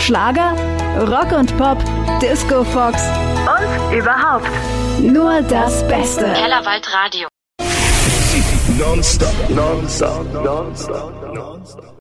Schlager, Rock und Pop, Disco Fox und überhaupt nur das Beste. Kellerwald Radio. Non-stop.